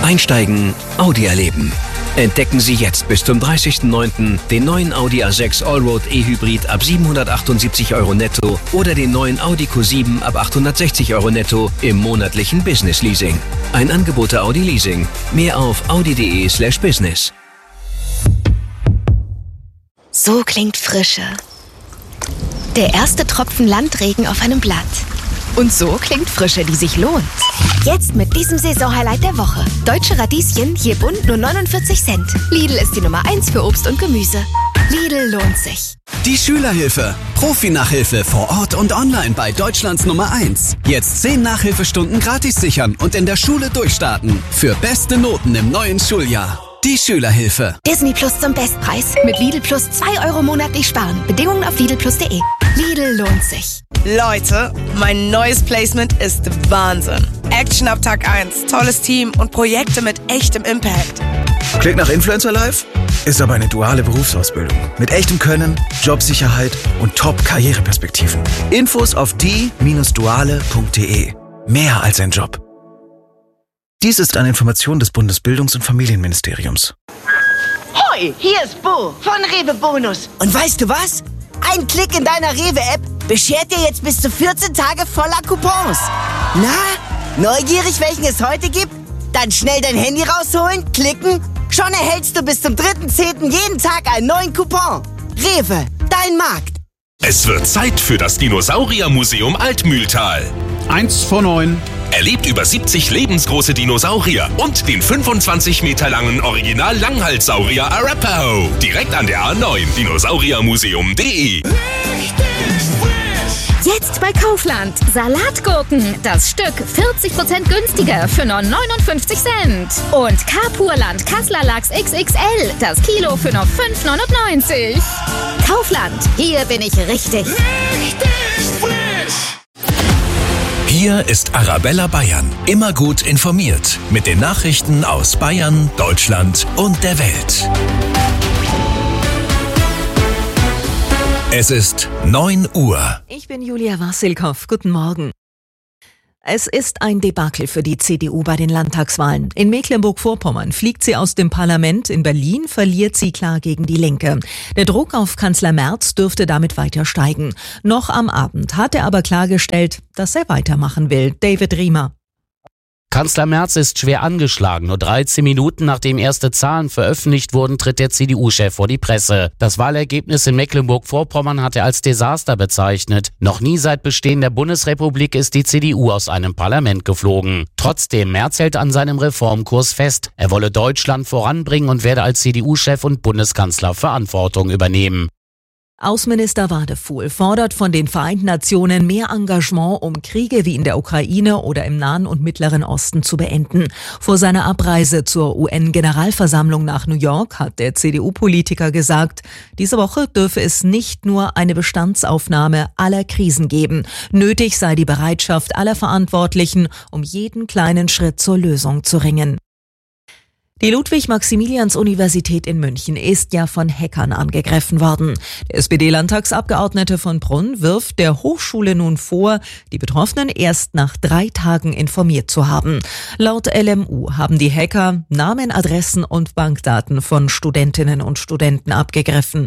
Einsteigen, Audi erleben. Entdecken Sie jetzt bis zum 30.09. den neuen Audi A6 Allroad E-Hybrid ab 778 € netto oder den neuen Audi Q7 ab 860 € netto im monatlichen Business Leasing. Ein Angebot der Audi Leasing. Mehr auf audi.de/business. So klingt Frische. Der erste Tropfen Landregen auf einem Blatt. Und so klingt Frische, die sich lohnt. Jetzt mit diesem Saisonhighlight der Woche. Deutsche Radieschen, je bunt nur 49 Cent. Lidl ist die Nummer 1 für Obst und Gemüse. Lidl lohnt sich. Die Schülerhilfe. Profi-Nachhilfe vor Ort und online bei Deutschlands Nummer 1. Jetzt 10 Nachhilfestunden gratis sichern und in der Schule durchstarten. Für beste Noten im neuen Schuljahr. Die Schülerhilfe. Disney Plus zum Bestpreis. Mit Lidl Plus 2 € monatlich sparen. Bedingungen auf lidlplus.de. Lidl lohnt sich. Leute, mein neues Placement ist Wahnsinn. Action ab Tag 1, tolles Team und Projekte mit echtem Impact. Klingt nach Influencer Life? Ist aber eine duale Berufsausbildung. Mit echtem Können, Jobsicherheit und Top-Karriereperspektiven. Infos auf die-duale.de. Mehr als ein Job. Dies ist eine Information des Bundesbildungs- und Familienministeriums. Hoi, hier ist Bo von Rewe Bonus. Und weißt du was? Ein Klick in deiner Rewe-App beschert dir jetzt bis zu 14 Tage voller Coupons. Na, neugierig, welchen es heute gibt? Dann schnell dein Handy rausholen, klicken. Schon erhältst du bis zum 3.10. jeden Tag einen neuen Coupon. Rewe, dein Markt. Es wird Zeit für das Dinosauriermuseum Altmühltal. 1 von 9. Erlebt über 70 lebensgroße Dinosaurier und den 25 Meter langen Original-Langhalssaurier Arapaho. Direkt an der A9, dinosauriermuseum.de. Jetzt bei Kaufland. Salatgurken. Das Stück 40% günstiger für nur 59 Cent. Und Carpurland Kassler Lachs XXL. Das Kilo für nur 5,99. Kaufland. Hier bin ich richtig. Hier ist Arabella Bayern. Immer gut informiert. Mit den Nachrichten aus Bayern, Deutschland und der Welt. Es ist 9 Uhr. Ich bin Julia Wassilkow. Guten Morgen. Es ist ein Debakel für die CDU bei den Landtagswahlen. In Mecklenburg-Vorpommern fliegt sie aus dem Parlament, in Berlin verliert sie klar gegen die Linke. Der Druck auf Kanzler Merz dürfte damit weiter steigen. Noch am Abend hat er aber klargestellt, dass er weitermachen will. David Riemer. Kanzler Merz ist schwer angeschlagen. Nur 13 Minuten nachdem erste Zahlen veröffentlicht wurden, tritt der CDU-Chef vor die Presse. Das Wahlergebnis in Mecklenburg-Vorpommern hat er als Desaster bezeichnet. Noch nie seit Bestehen der Bundesrepublik ist die CDU aus einem Parlament geflogen. Trotzdem, Merz hält an seinem Reformkurs fest. Er wolle Deutschland voranbringen und werde als CDU-Chef und Bundeskanzler Verantwortung übernehmen. Außenminister Wadefuhl fordert von den Vereinten Nationen mehr Engagement, um Kriege wie in der Ukraine oder im Nahen und Mittleren Osten zu beenden. Vor seiner Abreise zur UN-Generalversammlung nach New York hat der CDU-Politiker gesagt, diese Woche dürfe es nicht nur eine Bestandsaufnahme aller Krisen geben. Nötig sei die Bereitschaft aller Verantwortlichen, um jeden kleinen Schritt zur Lösung zu ringen. Die Ludwig-Maximilians-Universität in München ist ja von Hackern angegriffen worden. Der SPD-Landtagsabgeordnete von Brunn wirft der Hochschule nun vor, die Betroffenen erst nach 3 Tagen informiert zu haben. Laut LMU haben die Hacker Namen, Adressen und Bankdaten von Studentinnen und Studenten abgegriffen.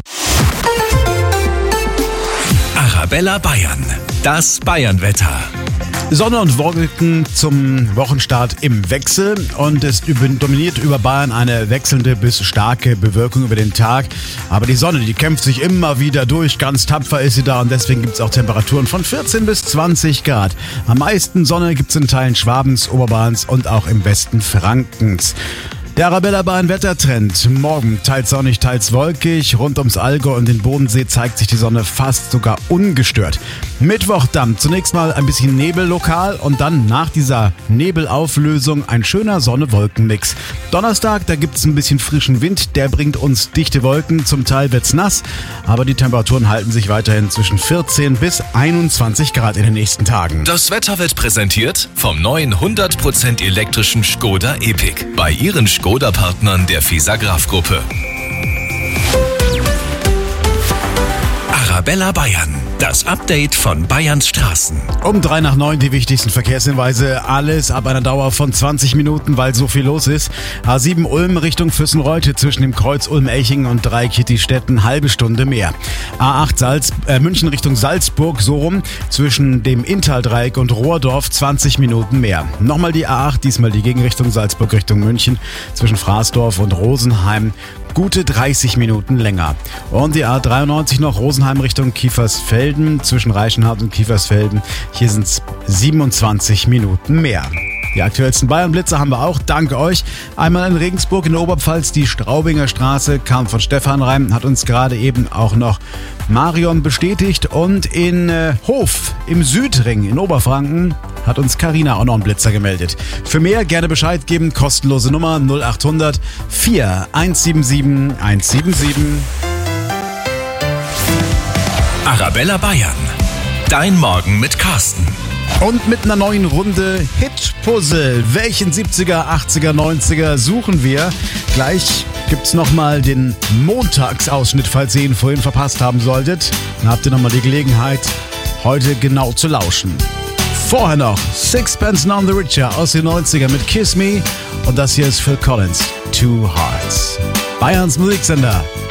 Arabella Bayern. Das Bayernwetter. Sonne und Wolken zum Wochenstart im Wechsel und es dominiert über Bayern eine wechselnde bis starke Bewölkung über den Tag. Aber die Sonne, die kämpft sich immer wieder durch, ganz tapfer ist sie da und deswegen gibt es auch Temperaturen von 14 bis 20 Grad. Am meisten Sonne gibt es in Teilen Schwabens, Oberbayerns und auch im Westen Frankens. Der Arabella Bayern Wettertrend. Morgen teils sonnig, teils wolkig. Rund ums Allgäu und den Bodensee zeigt sich die Sonne fast sogar ungestört. Mittwoch dann zunächst mal ein bisschen Nebel lokal und dann nach dieser Nebelauflösung ein schöner Sonne-Wolken-Mix. Donnerstag, da gibt's ein bisschen frischen Wind, der bringt uns dichte Wolken, zum Teil wird's nass, aber die Temperaturen halten sich weiterhin zwischen 14 bis 21 Grad in den nächsten Tagen. Das Wetter wird präsentiert vom neuen 100% elektrischen Škoda Epiq. Bei Ihren Škoda-Partnern der FISA-Graf-Gruppe. Arabella Bayern. Das Update von Bayerns Straßen. Um 8:03 die wichtigsten Verkehrshinweise. Alles ab einer Dauer von 20 Minuten, weil so viel los ist. A7 Ulm Richtung Füssenreuth zwischen dem Kreuz Ulm-Elching und Dreieck-Kittistetten halbe Stunde mehr. A8 München Richtung Salzburg, so rum, zwischen dem Inntaldreieck und Rohrdorf 20 Minuten mehr. Nochmal die A8, diesmal die Gegenrichtung Salzburg Richtung München, zwischen Fraßdorf und Rosenheim. Gute 30 Minuten länger. Und die A93 noch Rosenheim Richtung Kiefersfelden, zwischen Reichenhall und Kiefersfelden. Hier sind es 27 Minuten mehr. Die aktuellsten Bayern-Blitze haben wir auch, dank euch. Einmal in Regensburg in der Oberpfalz, die Straubinger Straße, kam von Stefan rein, hat uns gerade eben auch noch Marion bestätigt. Und in Hof im Südring in Oberfranken hat uns Carina auch noch einen Blitzer gemeldet. Für mehr gerne Bescheid geben, kostenlose Nummer 0800 4177 177. Arabella Bayern. Dein Morgen mit Carsten. Und mit einer neuen Runde Hit-Puzzle. Welchen 70er, 80er, 90er suchen wir? Gleich gibt's nochmal den Montagsausschnitt, falls ihr ihn vorhin verpasst haben solltet. Dann habt ihr nochmal die Gelegenheit, heute genau zu lauschen. Vorher noch Sixpence None the Richer aus den 90er mit Kiss Me. Und das hier ist Phil Collins, Two Hearts. Bayerns Musiksender.